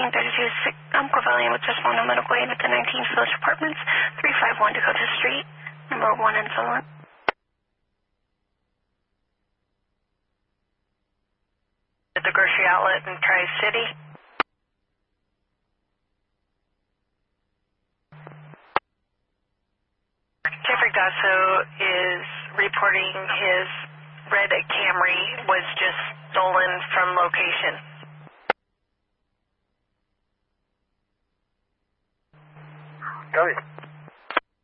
1332 Corvellian with Testimonial Medical Aid at the 19 Village Apartments, 351 Dakota Street, number 1 and so on. At the grocery outlet in Tri-City. Jeffrey Gasso is reporting his red Camry was just stolen from location. Got it.